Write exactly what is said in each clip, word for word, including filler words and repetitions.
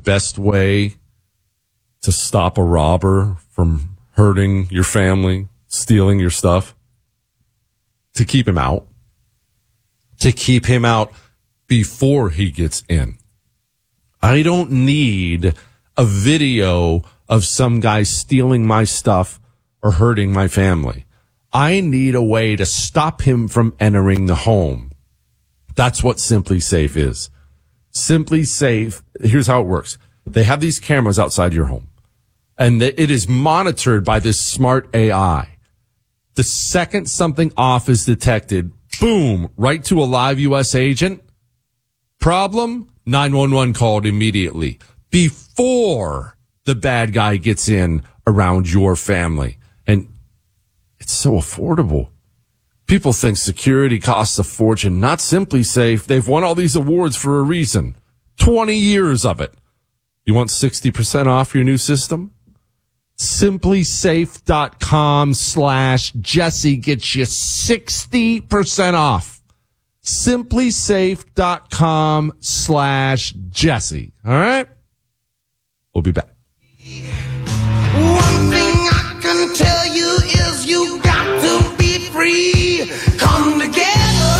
best way to stop a robber from hurting your family, stealing your stuff? To keep him out. To keep him out before he gets in. I don't need a video of some guy stealing my stuff or hurting my family. I need a way to stop him from entering the home. That's what Simply Safe is. Simply Safe, here's how it works. They have these cameras outside your home, and it is monitored by this smart A I. The second something off is detected, boom, right to a live U S agent. Problem? nine one one called immediately before the bad guy gets in around your family. And it's so affordable. People think security costs a fortune. Not Simply Safe. They've won all these awards for a reason. twenty years of it. You want sixty percent off your new system? simplysafe.com slash Jesse gets you sixty percent off. simplysafe.com slash Jesse. All right? We'll be back. One thing I can tell you is you got to be free. Come together.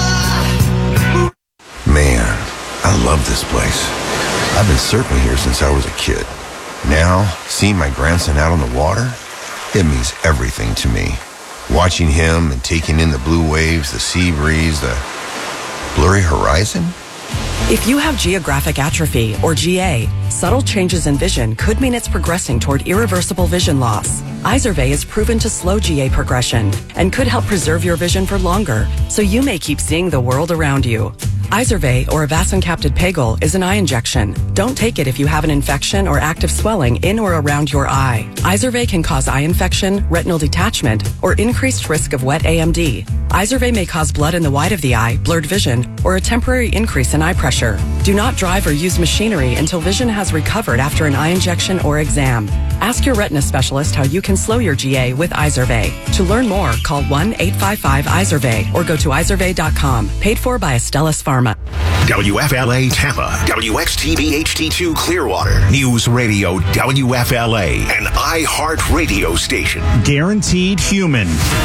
Man, I love this place. I've been surfing here since I was a kid. Now, seeing my grandson out on the water, it means everything to me. Watching him and taking in the blue waves, the sea breeze, the blurry horizon. If you have geographic atrophy, or G A, subtle changes in vision could mean it's progressing toward irreversible vision loss. Izervay is proven to slow G A progression and could help preserve your vision for longer, so you may keep seeing the world around you. Izervay, or avacincaptad pegol, is an eye injection. Don't take it if you have an infection or active swelling in or around your eye. Izervay can cause eye infection, retinal detachment, or increased risk of wet A M D. Izervay may cause blood in the white of the eye, blurred vision, or a temporary increase in eye pressure. Do not drive or use machinery until vision has recovered after an eye injection or exam. Ask your retina specialist how you can slow your G A with Izervay. To learn more, call one eight five five Izervay or go to izervay dot com. Paid for by Astellas Pharma. W F L A Tampa, W X T V H D two Clearwater, News Radio W F L A, an iHeart radio station. Guaranteed human.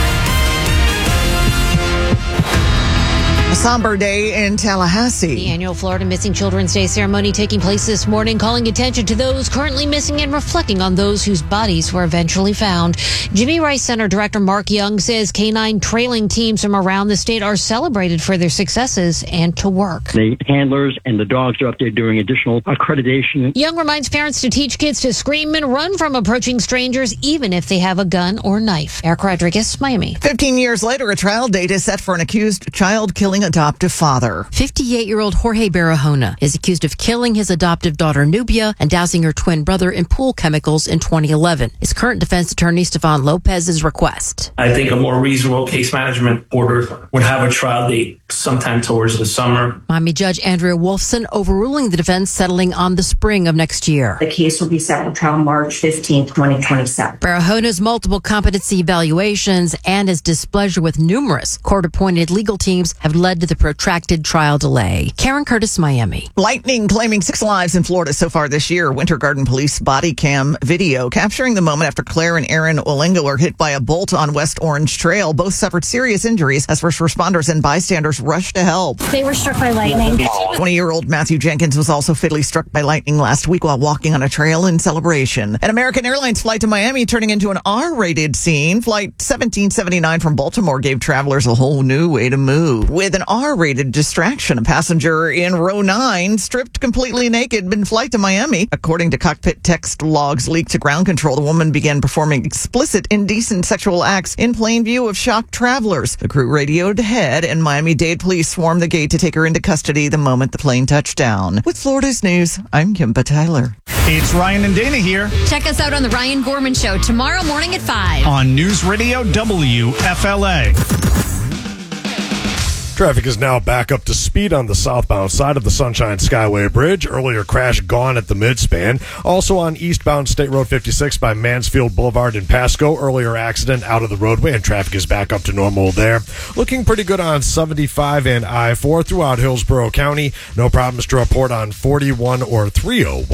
A somber day in Tallahassee. The annual Florida Missing Children's Day ceremony taking place this morning, calling attention to those currently missing and reflecting on those whose bodies were eventually found. Jimmy Rice Center Director Mark Young says canine trailing teams from around the state are celebrated for their successes and to work. The handlers and the dogs are up there doing additional accreditation. Young reminds parents to teach kids to scream and run from approaching strangers, even if they have a gun or knife. Eric Rodriguez, Miami. Fifteen years later, a trial date is set for an accused child-killing adoptive father. fifty-eight-year-old Jorge Barahona is accused of killing his adoptive daughter Nubia and dousing her twin brother in pool chemicals in twenty eleven. His current defense attorney, Stefan Lopez's request. I think a more reasonable case management order would have a trial date sometime towards the summer. Miami Judge Andrea Wolfson overruling the defense, settling on the spring of next year. The case will be set for trial March fifteenth, twenty twenty-seven. Barahona's multiple competency evaluations and his displeasure with numerous court-appointed legal teams have led to the protracted trial delay. Karen Curtis, Miami. Lightning claiming six lives in Florida so far this year. Winter Garden Police body cam video capturing the moment after Claire and Aaron Olenga were hit by a bolt on West Orange Trail. Both suffered serious injuries as first responders and bystanders rushed to help. They were struck by lightning. twenty-year-old Matthew Jenkins was also fatally struck by lightning last week while walking on a trail in celebration. An American Airlines flight to Miami turning into an R-rated scene. Flight seventeen seventy-nine from Baltimore gave travelers a whole new way to move. With an R-rated distraction, a passenger in row nine stripped completely naked mid-flight to Miami. According to cockpit text logs leaked to ground control, the woman began performing explicit, indecent sexual acts in plain view of shocked travelers. The crew radioed ahead, and Miami-Dade police swarmed the gate to take her into custody the moment the plane touched down. With Florida's News, I'm Kimba Tyler. It's Ryan and Dana here. Check us out on The Ryan Gorman Show tomorrow morning at five. On News Radio W F L A. Traffic is now back up to speed on the southbound side of the Sunshine Skyway Bridge. Earlier crash gone at the midspan. Also on eastbound State Road fifty-six by Mansfield Boulevard in Pasco. Earlier accident out of the roadway and traffic is back up to normal there. Looking pretty good on seventy-five and I four throughout Hillsborough County. No problems to report on forty-one or three oh one.